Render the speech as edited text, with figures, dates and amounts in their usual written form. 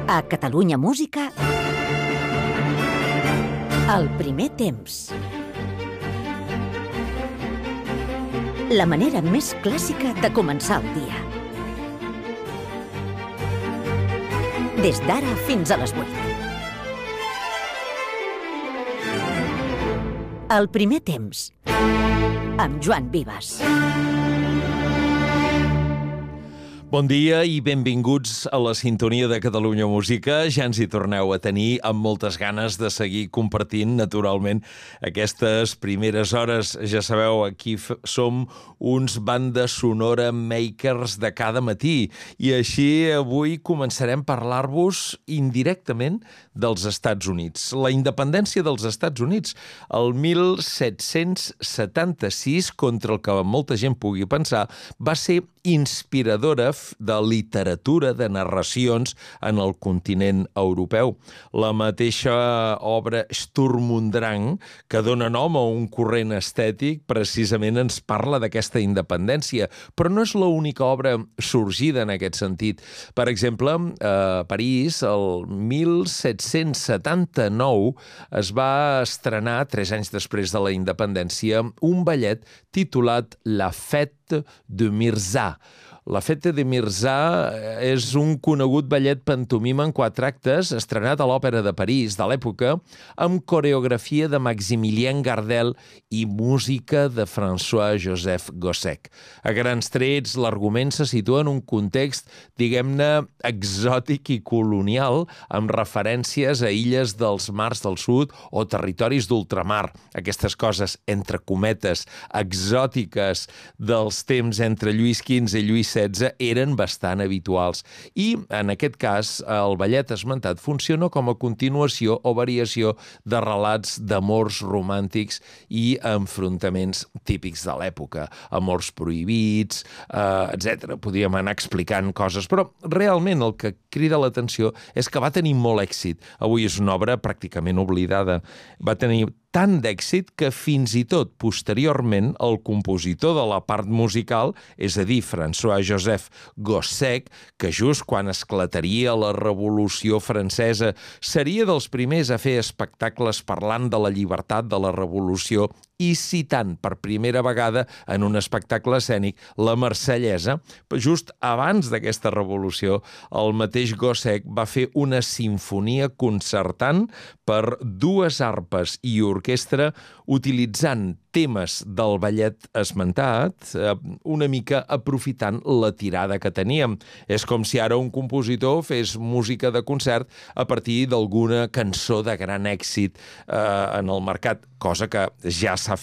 A Catalunya Música, el primer temps. La manera més clàssica de començar el dia. Des d'ara fins a les 8. El primer temps, amb Joan Vives. Bon dia i benvinguts a la sintonia de Catalunya Música. Ja ens hi torneu a tenir amb moltes ganes de seguir compartint, naturalment, aquestes primeres hores. Ja sabeu, aquí som uns banda sonora makers de cada matí. I així avui començarem a parlar-vos indirectament dels Estats Units. La independència dels Estats Units, el 1776, contra el que molta gent pugui pensar, va ser inspiradora de literatura, de narracions en el continent europeu. La mateixa obra Sturm und Drang, que dona nom a un corrent estètic, precisament ens parla d'aquesta independència, però no és l'única obra sorgida en aquest sentit. Per exemple, a París, el 1779, es va estrenar, 3 anys després de la independència, un ballet titulat La Fête de Mirza. La Fête de Mirza és un conegut ballet pantomima en 4 actes, estrenat a l'Òpera de París de l'època, amb coreografia de Maximilien Gardel i música de François-Joseph Gossec. A grans trets, l'argument se situa en un context, diguem-ne, exòtic i colonial, amb referències a illes dels mars del sud o territoris d'ultramar. Aquestes coses, entre cometes, exòtiques dels temps entre Lluís XV i Lluís XVI eren bastant habituals. I, en aquest cas, el ballet esmentat funciona com a continuació o variació de relats d'amors romàntics i enfrontaments típics de l'època. Amors prohibits, etc. Podríem anar explicant coses, però realment el que crida l'atenció és que va tenir molt èxit. Avui és una obra pràcticament oblidada. Va tenir tant d'èxit que fins i tot posteriorment el compositor de la part musical, és a dir, François-Joseph Gossec, que just quan esclataria la Revolució Francesa seria dels primers a fer espectacles parlant de la llibertat de la Revolució i citant per primera vegada en un espectacle escènic la Marsellesa. Just abans d'aquesta revolució, el mateix Gossec va fer una sinfonia concertant per 2 arpes i orquestra utilitzant temes del ballet esmentat, una mica aprofitant la tirada que teníem. És com si ara un compositor fes música de concert a partir d'alguna cançó de gran èxit en el mercat, cosa que ja s'ha